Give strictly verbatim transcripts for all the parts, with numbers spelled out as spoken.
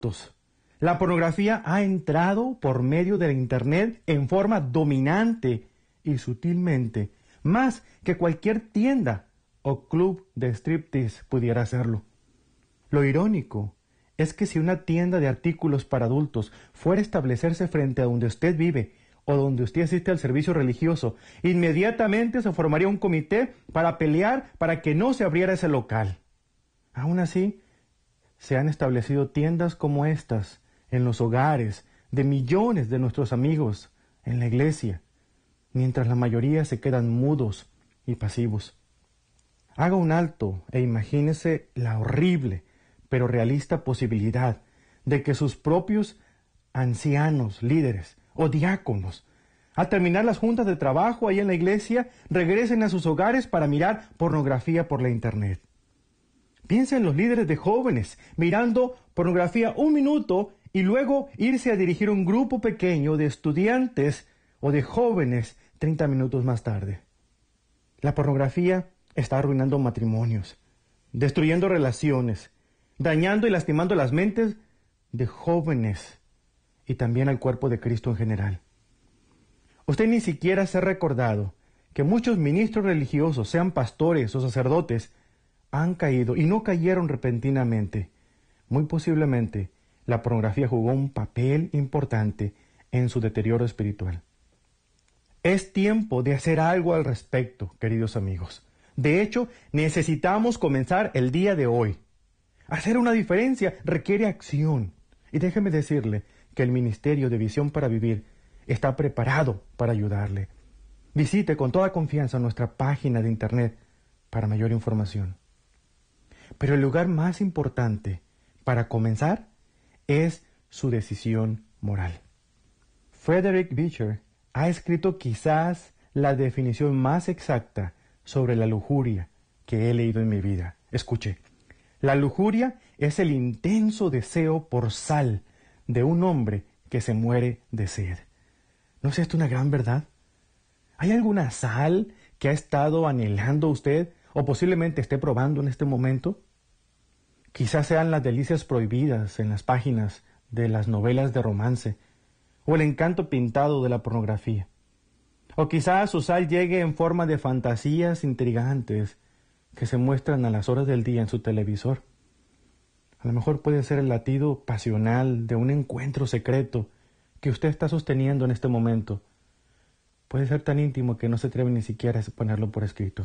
adultos. La pornografía ha entrado por medio de la Internet en forma dominante y sutilmente, más que cualquier tienda o club de striptease pudiera hacerlo. Lo irónico es que si una tienda de artículos para adultos fuera a establecerse frente a donde usted vive o donde usted asiste al servicio religioso, inmediatamente se formaría un comité para pelear para que no se abriera ese local. Aún así, se han establecido tiendas como estas en los hogares de millones de nuestros amigos en la iglesia, mientras la mayoría se quedan mudos y pasivos. Haga un alto e imagínese la horrible pero realista posibilidad de que sus propios ancianos, líderes o diáconos, al terminar las juntas de trabajo ahí en la iglesia, regresen a sus hogares para mirar pornografía por la Internet. Piensa en los líderes de jóvenes mirando pornografía un minuto y luego irse a dirigir un grupo pequeño de estudiantes o de jóvenes treinta minutos más tarde. La pornografía está arruinando matrimonios, destruyendo relaciones, dañando y lastimando las mentes de jóvenes y también al cuerpo de Cristo en general. Usted ni siquiera se ha recordado que muchos ministros religiosos, sean pastores o sacerdotes, han caído y no cayeron repentinamente. Muy posiblemente la pornografía jugó un papel importante en su deterioro espiritual. Es tiempo de hacer algo al respecto, queridos amigos. De hecho, necesitamos comenzar el día de hoy. Hacer una diferencia requiere acción. Y déjeme decirle que el Ministerio de Visión para Vivir está preparado para ayudarle. Visite con toda confianza nuestra página de internet para mayor información. Pero el lugar más importante para comenzar es su decisión moral. Frederick Beecher ha escrito quizás la definición más exacta sobre la lujuria que he leído en mi vida. Escuche. La lujuria es el intenso deseo por sal de un hombre que se muere de sed. ¿No es esto una gran verdad? ¿Hay alguna sal que ha estado anhelando usted o posiblemente esté probando en este momento? Quizás sean las delicias prohibidas en las páginas de las novelas de romance o el encanto pintado de la pornografía. O quizás su sal llegue en forma de fantasías intrigantes que se muestran a las horas del día en su televisor. A lo mejor puede ser el latido pasional de un encuentro secreto que usted está sosteniendo en este momento. Puede ser tan íntimo que no se atreve ni siquiera a ponerlo por escrito.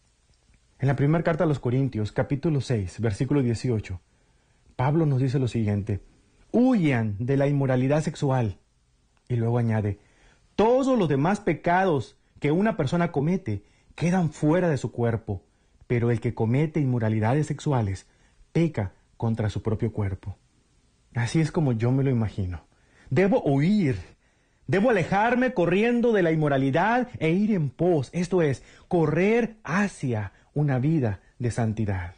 En la primera carta a los Corintios, capítulo seis, versículo dieciocho, Pablo nos dice lo siguiente: huyan de la inmoralidad sexual. Y luego añade: todos los demás pecados que una persona comete quedan fuera de su cuerpo, pero el que comete inmoralidades sexuales peca contra su propio cuerpo. Así es como yo me lo imagino. Debo huir, debo alejarme corriendo de la inmoralidad e ir en pos, esto es, correr hacia una vida de santidad.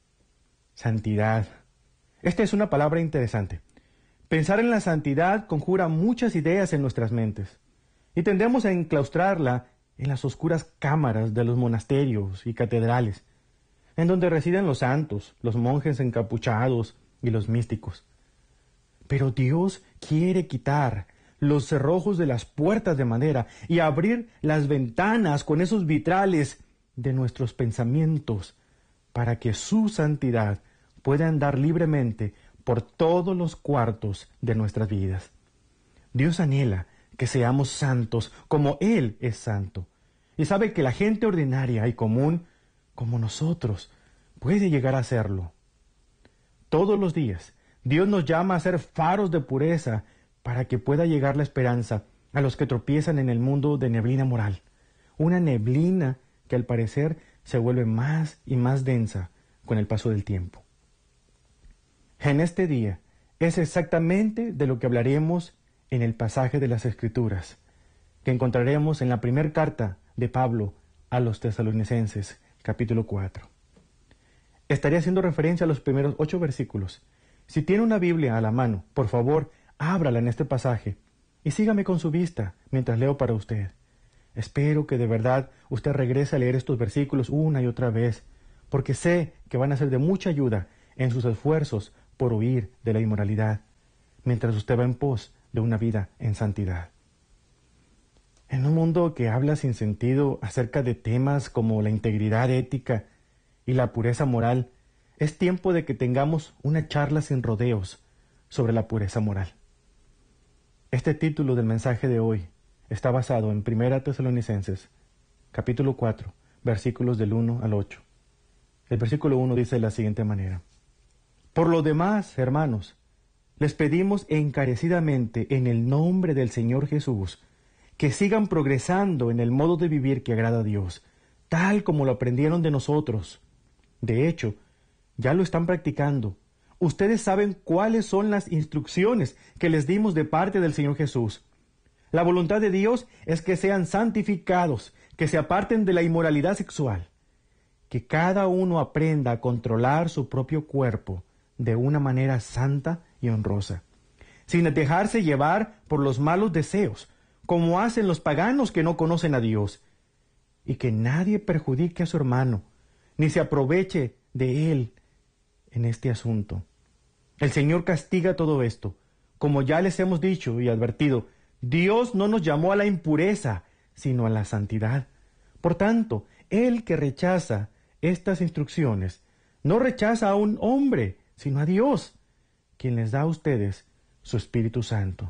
Santidad. Esta es una palabra interesante. Pensar en la santidad conjura muchas ideas en nuestras mentes y tendemos a enclaustrarla en las oscuras cámaras de los monasterios y catedrales, en donde residen los santos, los monjes encapuchados y los místicos. Pero Dios quiere quitar los cerrojos de las puertas de madera y abrir las ventanas con esos vitrales de nuestros pensamientos para que su santidad pueda andar libremente por todos los cuartos de nuestras vidas. Dios anhela que seamos santos como Él es santo, y sabe que la gente ordinaria y común, como nosotros, puede llegar a serlo. Todos los días, Dios nos llama a ser faros de pureza para que pueda llegar la esperanza a los que tropiezan en el mundo de neblina moral, una neblina que al parecer se vuelve más y más densa con el paso del tiempo. En este día es exactamente de lo que hablaremos en el pasaje de las Escrituras, que encontraremos en la primera carta de Pablo a los Tesalonicenses, capítulo cuatro. Estaré haciendo referencia a los primeros ocho versículos. Si tiene una Biblia a la mano, por favor, ábrala en este pasaje y sígame con su vista mientras leo para usted. Espero que de verdad usted regrese a leer estos versículos una y otra vez, porque sé que van a ser de mucha ayuda en sus esfuerzos por huir de la inmoralidad, mientras usted va en pos de una vida en santidad. En un mundo que habla sin sentido acerca de temas como la integridad ética y la pureza moral, es tiempo de que tengamos una charla sin rodeos sobre la pureza moral. Este título del mensaje de hoy está basado en Primera Tesalonicenses, capítulo cuatro, versículos del uno al ocho. El versículo uno dice de la siguiente manera: Por lo demás, hermanos, les pedimos encarecidamente en el nombre del Señor Jesús que sigan progresando en el modo de vivir que agrada a Dios, tal como lo aprendieron de nosotros. De hecho, ya lo están practicando. Ustedes saben cuáles son las instrucciones que les dimos de parte del Señor Jesús. La voluntad de Dios es que sean santificados, que se aparten de la inmoralidad sexual, que cada uno aprenda a controlar su propio cuerpo de una manera santa y honrosa, sin dejarse llevar por los malos deseos, como hacen los paganos que no conocen a Dios, y que nadie perjudique a su hermano, ni se aproveche de él en este asunto. El Señor castiga todo esto. Como ya les hemos dicho y advertido, Dios no nos llamó a la impureza, sino a la santidad. Por tanto, el que rechaza estas instrucciones no rechaza a un hombre, sino a Dios, quien les da a ustedes su Espíritu Santo.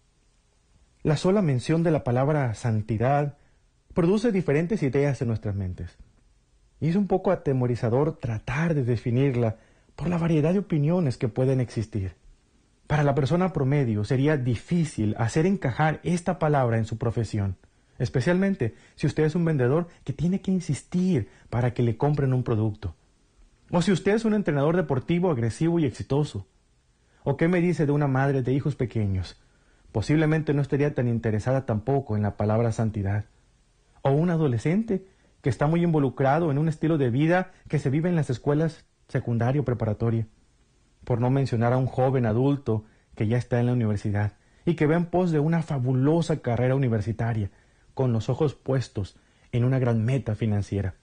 La sola mención de la palabra santidad produce diferentes ideas en nuestras mentes. Y es un poco atemorizador tratar de definirla por la variedad de opiniones que pueden existir. Para la persona promedio sería difícil hacer encajar esta palabra en su profesión, especialmente si usted es un vendedor que tiene que insistir para que le compren un producto. O si usted es un entrenador deportivo agresivo y exitoso. ¿O qué me dice de una madre de hijos pequeños? Posiblemente no estaría tan interesada tampoco en la palabra santidad. O un adolescente que está muy involucrado en un estilo de vida que se vive en las escuelas secundaria o preparatoria. Por no mencionar a un joven adulto que ya está en la universidad y que va en pos de una fabulosa carrera universitaria, con los ojos puestos en una gran meta financiera.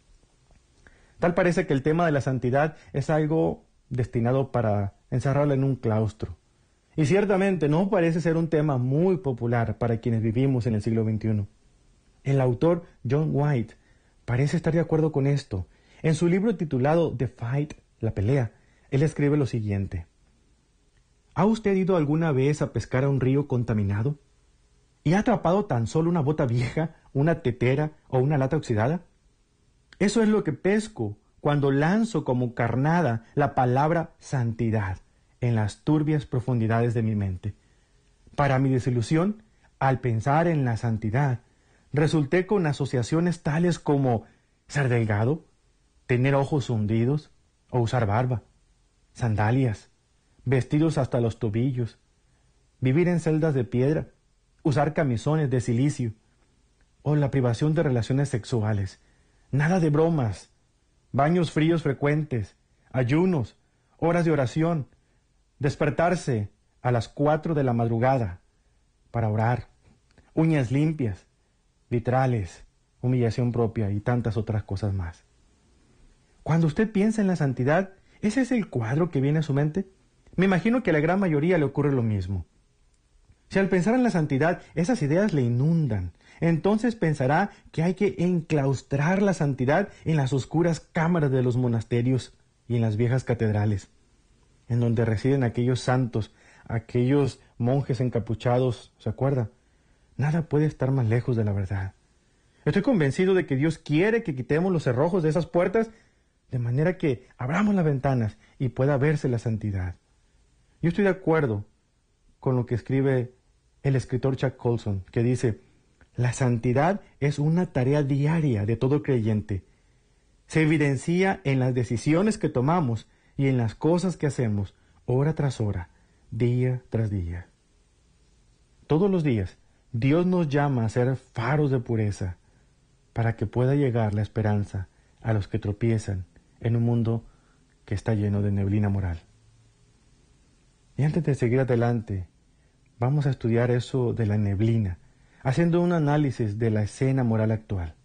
Tal parece que el tema de la santidad es algo destinado para encerrarlo en un claustro. Y ciertamente no parece ser un tema muy popular para quienes vivimos en el siglo veintiuno. El autor John White parece estar de acuerdo con esto. En su libro titulado The Fight, La Pelea, él escribe lo siguiente: ¿Ha usted ido alguna vez a pescar a un río contaminado? ¿Y ha atrapado tan solo una bota vieja, una tetera o una lata oxidada? Eso es lo que pesco cuando lanzo como carnada la palabra santidad en las turbias profundidades de mi mente. Para mi desilusión, al pensar en la santidad, resulté con asociaciones tales como ser delgado, tener ojos hundidos o usar barba, sandalias, vestidos hasta los tobillos, vivir en celdas de piedra, usar camisones de silicio, o la privación de relaciones sexuales. Nada de bromas, baños fríos frecuentes, ayunos, horas de oración, despertarse a las cuatro de la madrugada para orar, uñas limpias, vitrales, humillación propia y tantas otras cosas más. Cuando usted piensa en la santidad, ¿ese es el cuadro que viene a su mente? Me imagino que a la gran mayoría le ocurre lo mismo. Si al pensar en la santidad esas ideas le inundan, entonces pensará que hay que enclaustrar la santidad en las oscuras cámaras de los monasterios y en las viejas catedrales, en donde residen aquellos santos, aquellos monjes encapuchados, ¿se acuerda? Nada puede estar más lejos de la verdad. Estoy convencido de que Dios quiere que quitemos los cerrojos de esas puertas, de manera que abramos las ventanas y pueda verse la santidad. Yo estoy de acuerdo con lo que escribe el escritor Chuck Colson, que dice: la santidad es una tarea diaria de todo creyente. Se evidencia en las decisiones que tomamos y en las cosas que hacemos, hora tras hora, día tras día. Todos los días, Dios nos llama a ser faros de pureza, para que pueda llegar la esperanza a los que tropiezan en un mundo que está lleno de neblina moral. Y antes de seguir adelante, vamos a estudiar eso de la neblina, haciendo un análisis de la escena moral actual.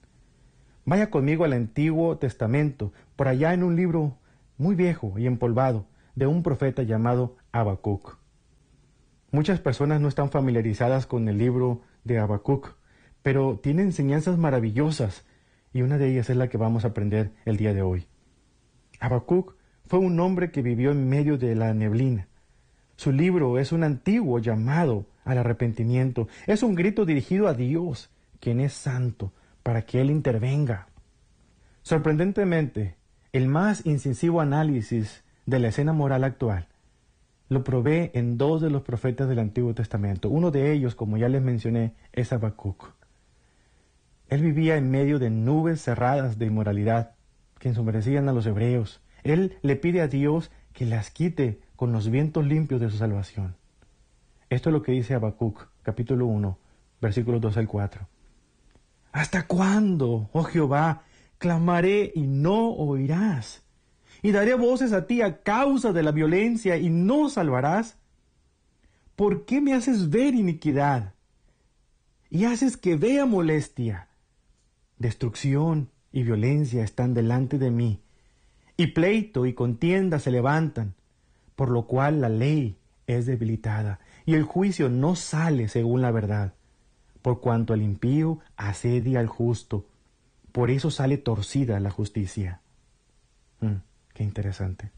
Vaya conmigo al Antiguo Testamento, por allá en un libro muy viejo y empolvado, de un profeta llamado Habacuc. Muchas personas no están familiarizadas con el libro de Habacuc, pero tiene enseñanzas maravillosas, y una de ellas es la que vamos a aprender el día de hoy. Habacuc fue un hombre que vivió en medio de la neblina. Su libro es un antiguo llamado al arrepentimiento. Es un grito dirigido a Dios, quien es santo, para que Él intervenga. Sorprendentemente, el más incisivo análisis de la escena moral actual lo provee en dos de los profetas del Antiguo Testamento. Uno de ellos, como ya les mencioné, es Habacuc. Él vivía en medio de nubes cerradas de inmoralidad que ensombrecían a los hebreos. Él le pide a Dios que las quite con los vientos limpios de su salvación. Esto es lo que dice Habacuc, capítulo uno, versículos dos al cuatro. ¿Hasta cuándo, oh Jehová, clamaré y no oirás? Y daré voces a ti a causa de la violencia y no salvarás. ¿Por qué me haces ver iniquidad y haces que vea molestia? Destrucción y violencia están delante de mí, y pleito y contienda se levantan, por lo cual la ley es debilitada, y el juicio no sale según la verdad, por cuanto el impío asedia al justo, por eso sale torcida la justicia. Mm, qué interesante.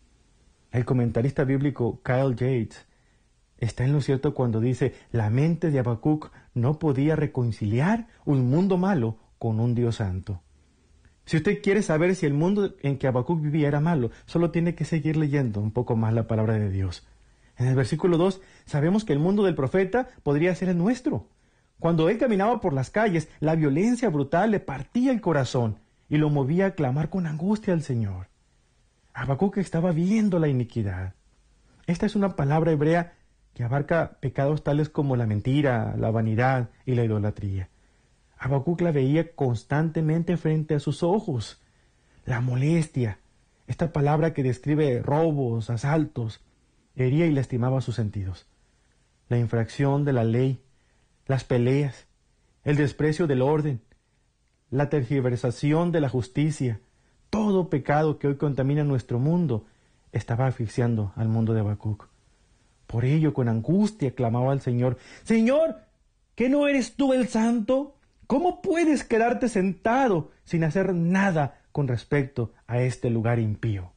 El comentarista bíblico Kyle Yates está en lo cierto cuando dice: la mente de Habacuc no podía reconciliar un mundo malo con un Dios santo. Si usted quiere saber si el mundo en que Habacuc vivía era malo, solo tiene que seguir leyendo un poco más la palabra de Dios. En el versículo dos, sabemos que el mundo del profeta podría ser el nuestro. Cuando él caminaba por las calles, la violencia brutal le partía el corazón y lo movía a clamar con angustia al Señor. Habacuc estaba viendo la iniquidad. Esta es una palabra hebrea que abarca pecados tales como la mentira, la vanidad y la idolatría. Habacuc la veía constantemente frente a sus ojos. La molestia, esta palabra que describe robos, asaltos, hería y lastimaba sus sentidos. La infracción de la ley, las peleas, el desprecio del orden, la tergiversación de la justicia, todo pecado que hoy contamina nuestro mundo, estaba asfixiando al mundo de Habacuc. Por ello, con angustia, clamaba al Señor: Señor, ¿qué no eres tú el santo? ¿Cómo puedes quedarte sentado sin hacer nada con respecto a este lugar impío?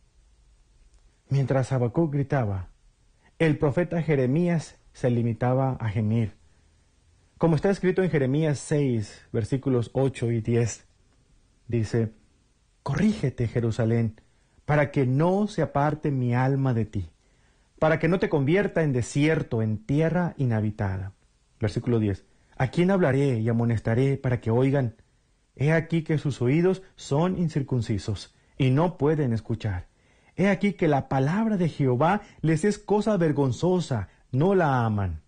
Mientras Habacuc gritaba, el profeta Jeremías se limitaba a gemir. Como está escrito en Jeremías seis, versículos ocho y diez, dice: corrígete, Jerusalén, para que no se aparte mi alma de ti, para que no te convierta en desierto, en tierra inhabitada. Versículo diez. ¿A quién hablaré y amonestaré para que oigan? He aquí que sus oídos son incircuncisos y no pueden escuchar. He aquí que la palabra de Jehová les es cosa vergonzosa, no la aman.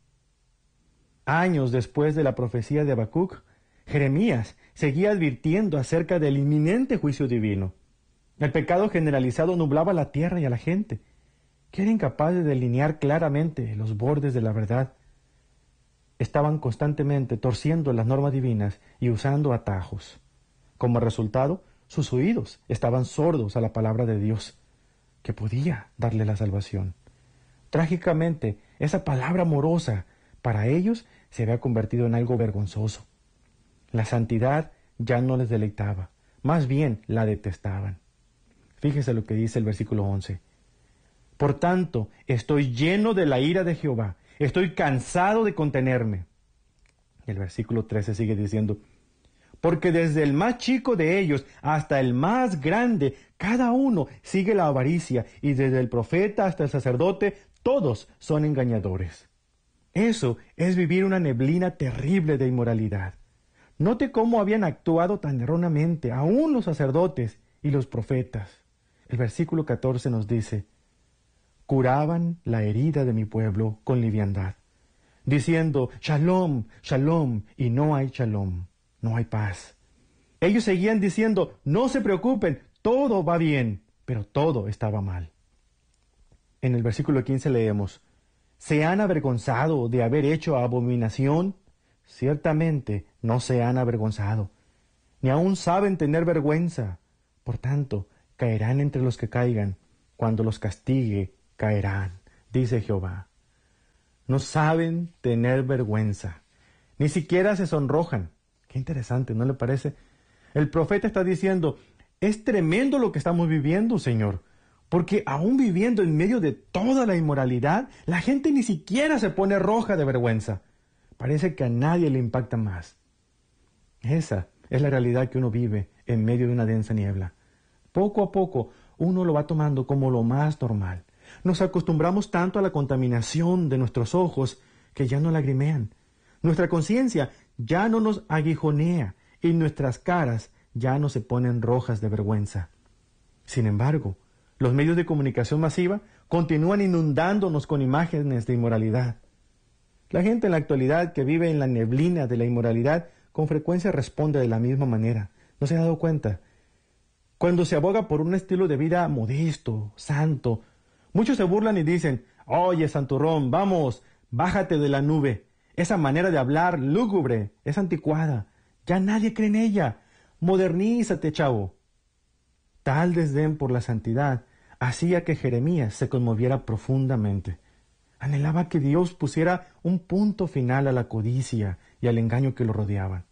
Años después de la profecía de Habacuc, Jeremías seguía advirtiendo acerca del inminente juicio divino. El pecado generalizado nublaba la tierra y a la gente, que era incapaz de delinear claramente los bordes de la verdad. Estaban constantemente torciendo las normas divinas y usando atajos. Como resultado, sus oídos estaban sordos a la palabra de Dios, que podía darle la salvación. Trágicamente, esa palabra amorosa para ellos se había convertido en algo vergonzoso. La santidad ya no les deleitaba, más bien la detestaban. Fíjese lo que dice el versículo once. Por tanto, estoy lleno de la ira de Jehová, estoy cansado de contenerme. El versículo trece sigue diciendo: porque desde el más chico de ellos hasta el más grande, cada uno sigue la avaricia, y desde el profeta hasta el sacerdote, todos son engañadores. Eso es vivir una neblina terrible de inmoralidad. Note cómo habían actuado tan erróneamente, aún los sacerdotes y los profetas. El versículo catorce nos dice: curaban la herida de mi pueblo con liviandad, diciendo Shalom, Shalom, y no hay Shalom, no hay paz. Ellos seguían diciendo: no se preocupen, todo va bien, pero todo estaba mal. En el versículo quince leemos: ¿se han avergonzado de haber hecho abominación? Ciertamente no se han avergonzado, ni aun saben tener vergüenza. Por tanto, caerán entre los que caigan, cuando los castigue caerán, dice Jehová. No saben tener vergüenza, ni siquiera se sonrojan. Qué interesante, ¿no le parece? El profeta está diciendo, es tremendo lo que estamos viviendo, Señor, porque aún viviendo en medio de toda la inmoralidad, la gente ni siquiera se pone roja de vergüenza. Parece que a nadie le impacta más. Esa es la realidad que uno vive en medio de una densa niebla. Poco a poco, uno lo va tomando como lo más normal. Nos acostumbramos tanto a la contaminación de nuestros ojos que ya no lagrimean. Nuestra conciencia ya no nos aguijonea y nuestras caras ya no se ponen rojas de vergüenza. Sin embargo, los medios de comunicación masiva continúan inundándonos con imágenes de inmoralidad. La gente en la actualidad que vive en la neblina de la inmoralidad con frecuencia responde de la misma manera. ¿No se ha dado cuenta? Cuando se aboga por un estilo de vida modesto, santo, muchos se burlan y dicen, oye, santurrón, vamos, bájate de la nube. Esa manera de hablar lúgubre es anticuada. Ya nadie cree en ella. Modernízate, chavo. Tal desdén por la santidad hacía que Jeremías se conmoviera profundamente. Anhelaba que Dios pusiera un punto final a la codicia y al engaño que lo rodeaban.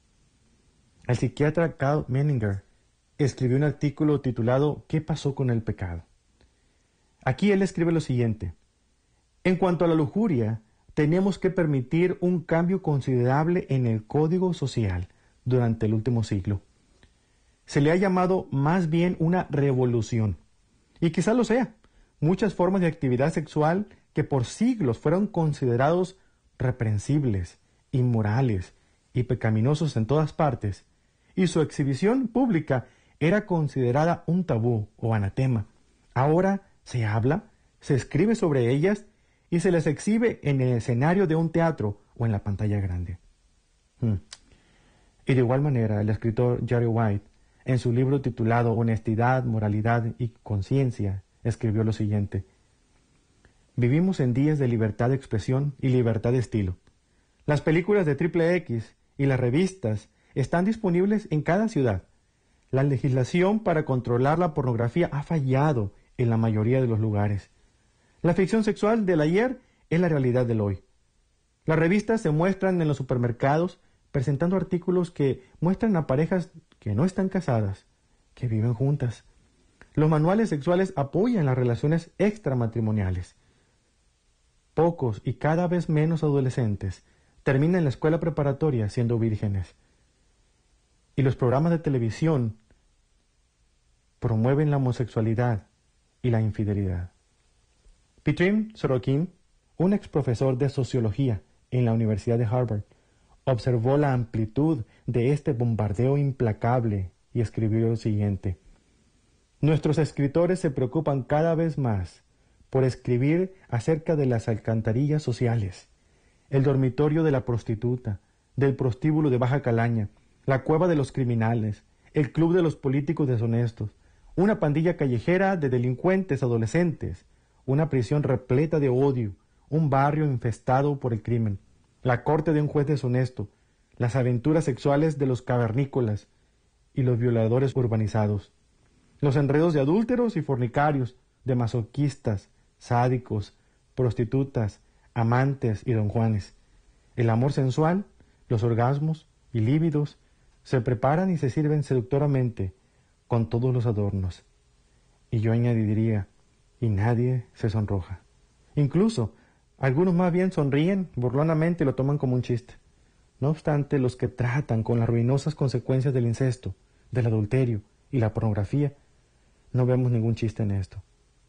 El psiquiatra Carl Menninger escribió un artículo titulado ¿Qué pasó con el pecado? Aquí él escribe lo siguiente. En cuanto a la lujuria, tenemos que permitir un cambio considerable en el código social durante el último siglo. Se le ha llamado más bien una revolución. Y quizá lo sea. Muchas formas de actividad sexual que por siglos fueron considerados reprensibles, inmorales y pecaminosos en todas partes, y su exhibición pública era considerada un tabú o anatema. Ahora se habla, se escribe sobre ellas y se les exhibe en el escenario de un teatro o en la pantalla grande. Hmm. Y de igual manera, el escritor Jerry White, en su libro titulado Honestidad, Moralidad y Conciencia, escribió lo siguiente. Vivimos en días de libertad de expresión y libertad de estilo. Las películas de triple X y las revistas están disponibles en cada ciudad. La legislación para controlar la pornografía ha fallado en la mayoría de los lugares. La ficción sexual del ayer es la realidad del hoy. Las revistas se muestran en los supermercados presentando artículos que muestran a parejas que no están casadas, que viven juntas. Los manuales sexuales apoyan las relaciones extramatrimoniales. Pocos y cada vez menos adolescentes terminan la escuela preparatoria siendo vírgenes. Y los programas de televisión promueven la homosexualidad y la infidelidad. Petrim Sorokin, un ex profesor de sociología en la Universidad de Harvard, observó la amplitud de este bombardeo implacable y escribió lo siguiente. Nuestros escritores se preocupan cada vez más por escribir acerca de las alcantarillas sociales, el dormitorio de la prostituta, del prostíbulo de baja calaña, la cueva de los criminales, el club de los políticos deshonestos, una pandilla callejera de delincuentes adolescentes, una prisión repleta de odio, un barrio infestado por el crimen, la corte de un juez deshonesto, las aventuras sexuales de los cavernícolas y los violadores urbanizados, los enredos de adúlteros y fornicarios, de masoquistas, sádicos, prostitutas, amantes y don Juanes. El amor sensual, los orgasmos y lívidos se preparan y se sirven seductoramente con todos los adornos. Y yo añadiría, y nadie se sonroja. Incluso, algunos más bien sonríen burlonamente y lo toman como un chiste. No obstante, los que tratan con las ruinosas consecuencias del incesto, del adulterio y la pornografía, no vemos ningún chiste en esto.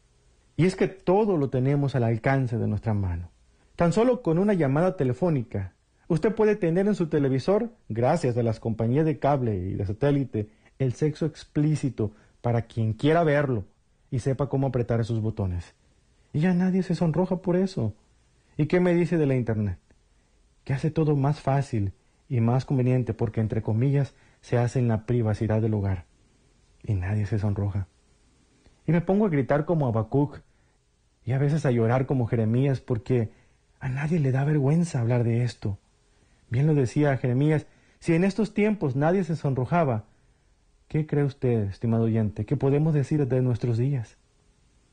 Y es que todo lo tenemos al alcance de nuestra mano. Tan solo con una llamada telefónica, usted puede tener en su televisor, gracias a las compañías de cable y de satélite, el sexo explícito para quien quiera verlo y sepa cómo apretar esos botones. Y ya nadie se sonroja por eso. ¿Y qué me dice de la Internet? Que hace todo más fácil y más conveniente porque, entre comillas, se hace en la privacidad del hogar. Y nadie se sonroja. Y me pongo a gritar como Habacuc y a veces a llorar como Jeremías porque a nadie le da vergüenza hablar de esto. Bien lo decía Jeremías, si en estos tiempos nadie se sonrojaba, ¿qué cree usted, estimado oyente, que podemos decir de nuestros días?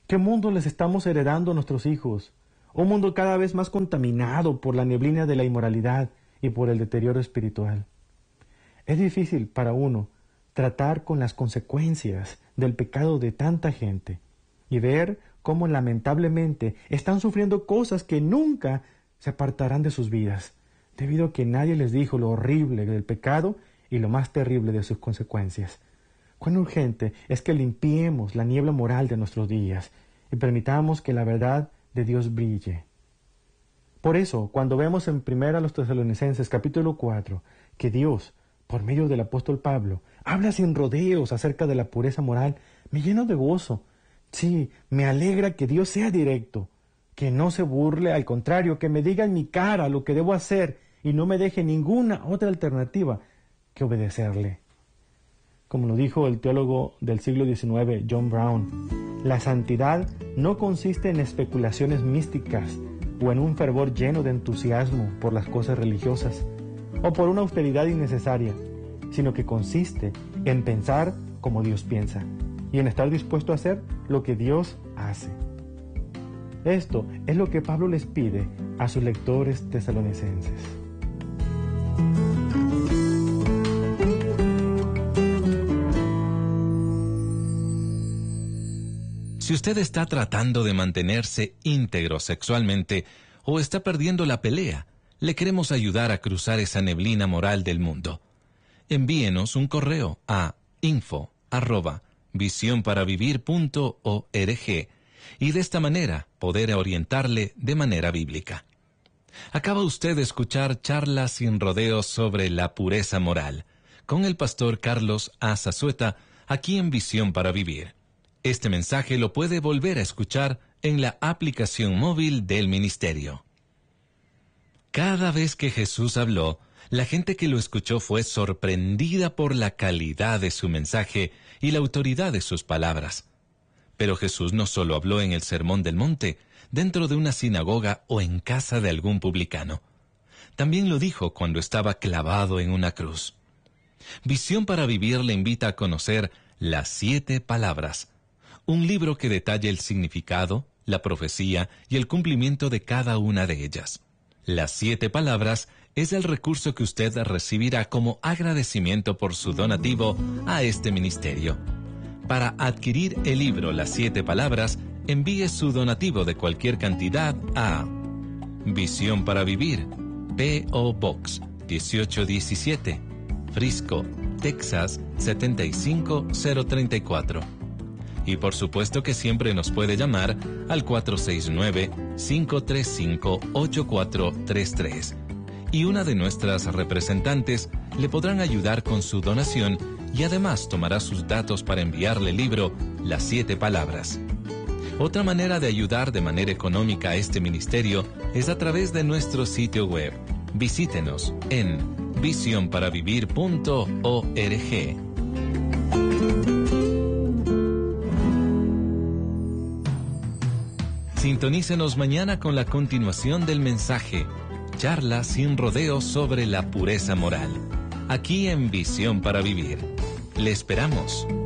¿Qué mundo les estamos heredando a nuestros hijos? Un mundo cada vez más contaminado por la neblina de la inmoralidad y por el deterioro espiritual. Es difícil para uno tratar con las consecuencias del pecado de tanta gente y ver cómo lamentablemente están sufriendo cosas que nunca se apartarán de sus vidas, debido a que nadie les dijo lo horrible del pecado y lo más terrible de sus consecuencias. Cuán urgente es que limpiemos la niebla moral de nuestros días y permitamos que la verdad de Dios brille. Por eso, cuando vemos en primera los Tesalonicenses capítulo cuatro, que Dios, por medio del apóstol Pablo, habla sin rodeos acerca de la pureza moral, me lleno de gozo. Sí, me alegra que Dios sea directo, que no se burle, al contrario, que me diga en mi cara lo que debo hacer y no me deje ninguna otra alternativa que obedecerle. Como lo dijo el teólogo del siglo diecinueve, John Brown, la santidad no consiste en especulaciones místicas o en un fervor lleno de entusiasmo por las cosas religiosas o por una austeridad innecesaria, sino que consiste en pensar como Dios piensa y en estar dispuesto a hacer lo que Dios hace. Esto es lo que Pablo les pide a sus lectores tesalonicenses. Si usted está tratando de mantenerse íntegro sexualmente o está perdiendo la pelea, le queremos ayudar a cruzar esa neblina moral del mundo. Envíenos un correo a info arroba visión para vivir punto org y de esta manera poder orientarle de manera bíblica. Acaba usted de escuchar charlas sin rodeos sobre la pureza moral con el pastor Carlos A. Zazueta aquí en Visión para Vivir. Este mensaje lo puede volver a escuchar en la aplicación móvil del ministerio. Cada vez que Jesús habló, la gente que lo escuchó fue sorprendida por la calidad de su mensaje y la autoridad de sus palabras. Pero Jesús no solo habló en el Sermón del Monte, dentro de una sinagoga o en casa de algún publicano. También lo dijo cuando estaba clavado en una cruz. Visión para Vivir le invita a conocer las siete palabras, un libro que detalla el significado, la profecía y el cumplimiento de cada una de ellas. Las siete palabras es el recurso que usted recibirá como agradecimiento por su donativo a este ministerio. Para adquirir el libro Las siete palabras, envíe su donativo de cualquier cantidad a Visión para Vivir, P O Box dieciocho diecisiete, Frisco, Texas setenta y cinco cero treinta y cuatro. Y por supuesto que siempre nos puede llamar al cuatro seis nueve, cinco tres cinco, ocho cuatro tres tres. Y una de nuestras representantes le podrán ayudar con su donación y además tomará sus datos para enviarle el libro Las siete palabras. Otra manera de ayudar de manera económica a este ministerio es a través de nuestro sitio web. Visítenos en visión para vivir punto org. Sintonícenos mañana con la continuación del mensaje, charla sin rodeos sobre la pureza moral, aquí en Visión para Vivir. Le esperamos.